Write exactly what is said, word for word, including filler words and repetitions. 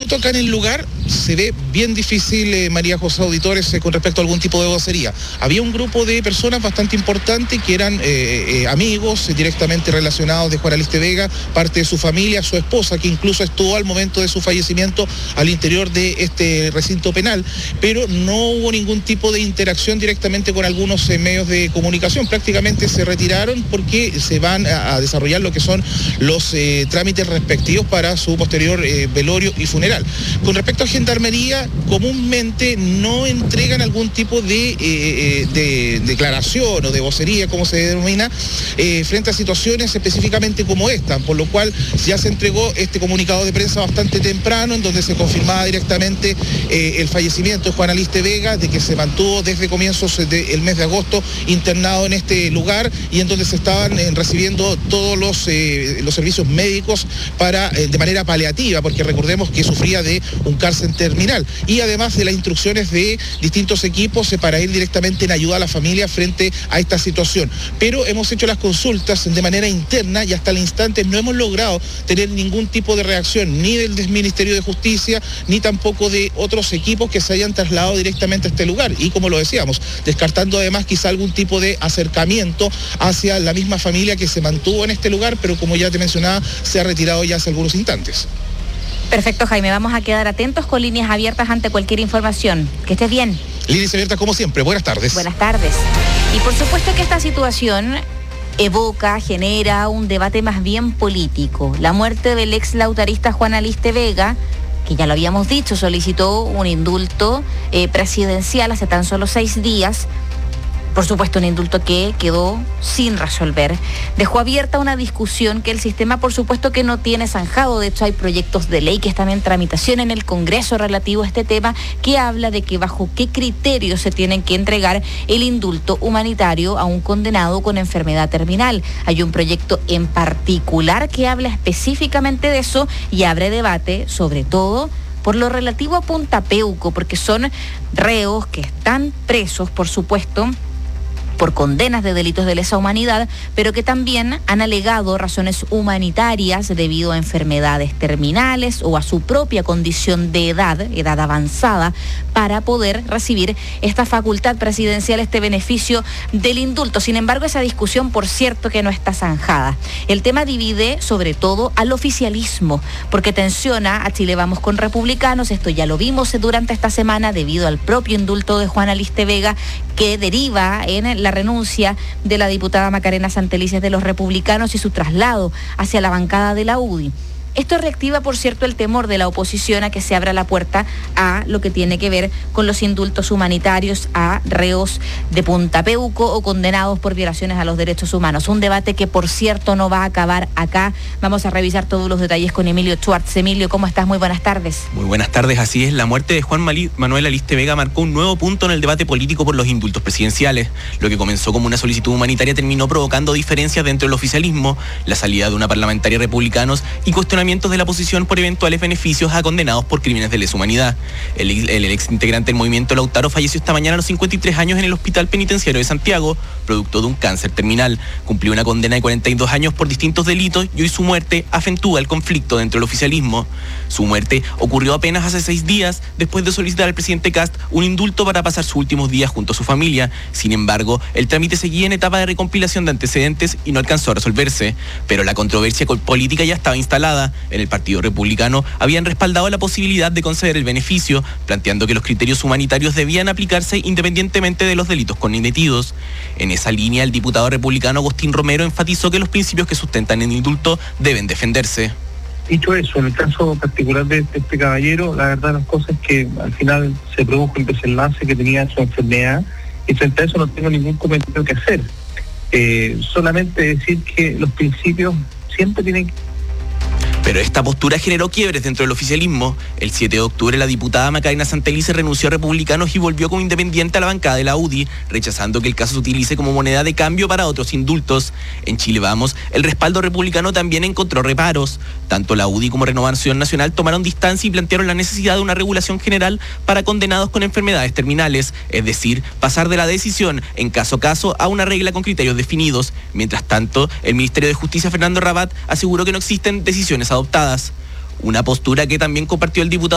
momento acá en el lugar se ve bien difícil, eh, María José, auditores, eh, con respecto a algún tipo de vocería. Había un grupo de personas bastante importante que eran eh, eh, amigos eh, directamente relacionados de Juan Aliste Vega, parte de su familia, su esposa, que incluso estuvo al momento de su fallecimiento al interior de este recinto penal, pero no hubo ningún tipo de interacción directamente con algunos eh, medios de comunicación. Prácticamente se retiraron porque se van a, a desarrollar lo que son los eh, trámites respectivos para su posterior eh, velorio y funeral. Con respecto a Gendarmería, comúnmente no entregan algún tipo de, eh, de declaración o de vocería, como se denomina, eh, frente a situaciones específicamente como esta, por lo cual ya se entregó este comunicado de prensa bastante temprano, en donde se confirmaba directamente eh, el fallecimiento de Juan Aliste Vega, de que se mantuvo desde comienzos del mes de agosto internado en este lugar y en donde se estaban eh, recibiendo todos los, eh, los servicios médicos para, eh, de manera paliativa, porque recordemos que sufría de un cáncer terminal, y además de las instrucciones de distintos equipos eh, para ir directamente en ayuda a la familia frente a esta situación. Pero hemos hecho las consultas de manera interna y hasta el instante no hemos logrado tener ningún tipo de reacción ni del Ministerio de Justicia ni tampoco de otros equipos que se hayan trasladado directamente a este lugar, y como lo decíamos, descartando además quizá algún tipo de acercamiento hacia la misma familia que se mantuvo en este lugar, pero como ya te mencionaba, se ha retirado ya hace algunos instantes. Perfecto, Jaime, vamos a quedar atentos con líneas abiertas ante cualquier información. Que estés bien. Líneas abiertas como siempre, buenas tardes. Buenas tardes. Y por supuesto que esta situación evoca, genera un debate más bien político. La muerte del ex lautarista Juan Aliste Vega, que ya lo habíamos dicho, solicitó un indulto eh, presidencial hace tan solo seis días. Por supuesto, un indulto que quedó sin resolver. Dejó abierta una discusión que el sistema, por supuesto, que no tiene zanjado. De hecho, hay proyectos de ley que están en tramitación en el Congreso relativo a este tema, que habla de que bajo qué criterios se tienen que entregar el indulto humanitario a un condenado con enfermedad terminal. Hay un proyecto en particular que habla específicamente de eso y abre debate, sobre todo por lo relativo a Punta Peuco, porque son reos que están presos, por supuesto, por condenas de delitos de lesa humanidad, pero que también han alegado razones humanitarias debido a enfermedades terminales o a su propia condición de edad, edad avanzada, para poder recibir esta facultad presidencial, este beneficio del indulto. Sin embargo, esa discusión, por cierto, que no está zanjada. El tema divide sobre todo al oficialismo, porque tensiona a Chile Vamos con republicanos. Esto ya lo vimos durante esta semana debido al propio indulto de Juan Aliste Vega, que deriva en la renuncia de la diputada Macarena Santelices de los republicanos y su traslado hacia la bancada de la U D I. Esto reactiva, por cierto, el temor de la oposición a que se abra la puerta a lo que tiene que ver con los indultos humanitarios a reos de Punta Peuco o condenados por violaciones a los derechos humanos. Un debate que, por cierto, no va a acabar acá. Vamos a revisar todos los detalles con Emilio Schwartz. Emilio, ¿cómo estás? Muy buenas tardes. Muy buenas tardes, así es. La muerte de Juan Manuel Aliste Vega marcó un nuevo punto en el debate político por los indultos presidenciales. Lo que comenzó como una solicitud humanitaria terminó provocando diferencias dentro del oficialismo, la salida de una parlamentaria republicanos y cuestionamientos de la oposición por eventuales beneficios a condenados por crímenes de lesa humanidad. El, el, el ex integrante del movimiento Lautaro falleció esta mañana a los cincuenta y tres años en el Hospital Penitenciario de Santiago, producto de un cáncer terminal. Cumplió una condena de cuarenta y dos años por distintos delitos y hoy su muerte acentúa el conflicto dentro del oficialismo. Su muerte ocurrió apenas hace seis días después de solicitar al presidente Kast un indulto para pasar sus últimos días junto a su familia. Sin embargo, el trámite seguía en etapa de recompilación de antecedentes y no alcanzó a resolverse. Pero la controversia política ya estaba instalada. En el Partido Republicano habían respaldado la posibilidad de conceder el beneficio, planteando que los criterios humanitarios debían aplicarse independientemente de los delitos cometidos. En esa línea, el diputado republicano Agustín Romero enfatizó que los principios que sustentan el indulto deben defenderse. Dicho eso, en el caso particular de este caballero, la verdad de las cosas es que al final se produjo un desenlace que tenía su enfermedad y frente a eso no tengo ningún comentario que hacer. Eh, solamente decir que los principios siempre tienen que... Pero esta postura generó quiebres dentro del oficialismo. El siete de octubre la diputada Macarena Santelices renunció a republicanos y volvió como independiente a la bancada de la U D I, rechazando que el caso se utilice como moneda de cambio para otros indultos. En Chile Vamos, el respaldo republicano también encontró reparos. Tanto la U D I como Renovación Nacional tomaron distancia y plantearon la necesidad de una regulación general para condenados con enfermedades terminales, es decir, pasar de la decisión en caso a caso a una regla con criterios definidos. Mientras tanto, el Ministerio de Justicia, Fernando Rabat, aseguró que no existen decisiones adoptadas. Una postura que también compartió el diputado